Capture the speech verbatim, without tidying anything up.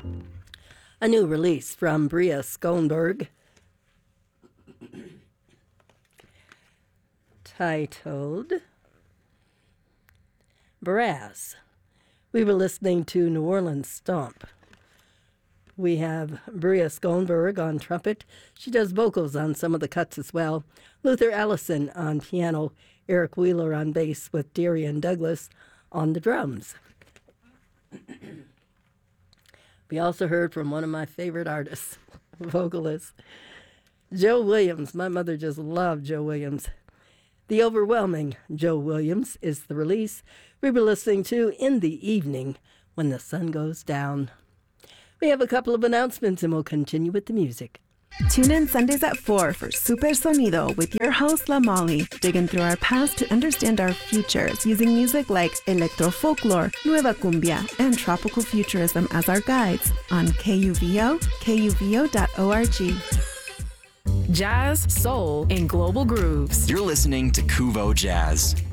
A new release from Bria Skonberg titled Brass. We were listening to New Orleans Stomp. We have Bria Skonberg on trumpet. She does vocals on some of the cuts as well. Luther Allison on piano. Eric Wheeler on bass with Darian Douglas on the drums. We also heard from one of my favorite artists, vocalist, Joe Williams. My mother just loved Joe Williams. The Overwhelming Joe Williams is the release we were listening to In the Evening When the Sun Goes Down. We have a couple of announcements and we'll continue with the music. Tune in Sundays at four for Super Sonido with your host, La Molly, digging through our past to understand our futures using music like electro-folklore, nueva cumbia, and tropical futurism as our guides on K U V O, K U V O dot org. Jazz, soul, and global grooves. You're listening to Kuvo Jazz.